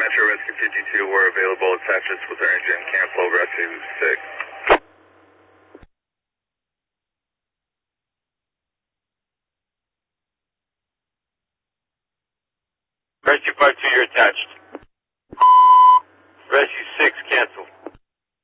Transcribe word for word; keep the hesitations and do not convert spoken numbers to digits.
Metro Rescue fifty-two were available. Attachments with our engine. Cancel Rescue six. Rescue five two, you're attached. Rescue six, cancel.